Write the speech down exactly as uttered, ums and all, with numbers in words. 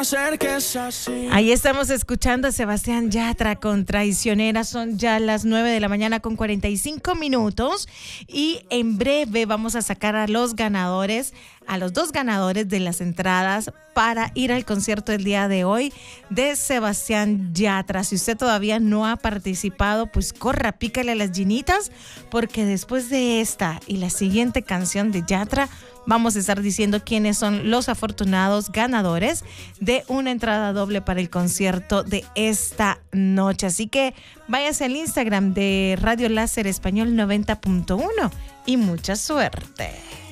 Ahí estamos escuchando a Sebastián Yatra con Traicionera. Son ya las nueve de la mañana con cuarenta y cinco minutos y en breve vamos a sacar a los ganadores, a los dos ganadores de las entradas para ir al concierto del día de hoy de Sebastián Yatra. Si usted todavía no ha participado, pues corra, pícale a las ginitas, porque después de esta y la siguiente canción de Yatra vamos a estar diciendo quiénes son los afortunados ganadores de una entrada doble para el concierto de esta noche. Así que váyase al Instagram de Radio Láser Español noventa punto uno y mucha suerte.